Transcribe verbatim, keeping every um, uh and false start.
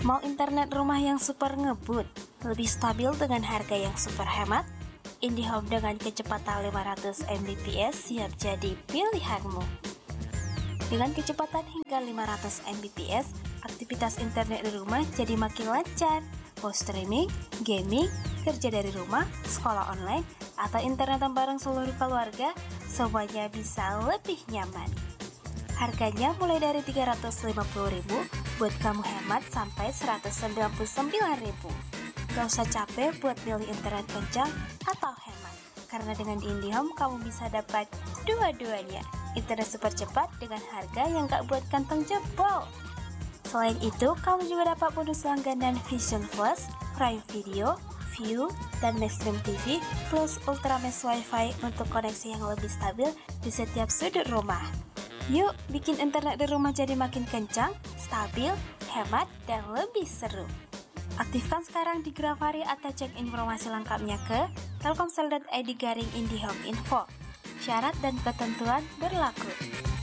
Mau internet rumah yang super ngebut, lebih stabil dengan harga yang super hemat? IndiHome dengan kecepatan lima ratus megabit per second siap jadi pilihanmu. Dengan kecepatan hingga lima ratus megabit per second, aktivitas internet di rumah jadi makin lancar. Mau streaming, gaming, kerja dari rumah, sekolah online, atau internetan bareng seluruh keluarga, semuanya bisa lebih nyaman. Harganya mulai dari tiga ratus lima puluh ribu rupiah buat kamu hemat sampai seratus sembilan puluh sembilan ribu rupiah. Gak usah capek buat milih internet kencang atau hemat, karena dengan IndiHome kamu bisa dapat dua-duanya. Internet super cepat dengan harga yang gak buat kantong jebol. Selain itu, kamu juga dapat bonus langganan Vision Plus, Prime Video, View, dan Mainstream T V, plus Ultramesh Wi-Fi untuk koneksi yang lebih stabil di setiap sudut rumah. Yuk, bikin internet di rumah jadi makin kencang, stabil, hemat, dan lebih seru. Aktifkan sekarang di Grafari atau cek informasi lengkapnya ke telkomsel dot i d garing indihome info. Syarat dan ketentuan berlaku.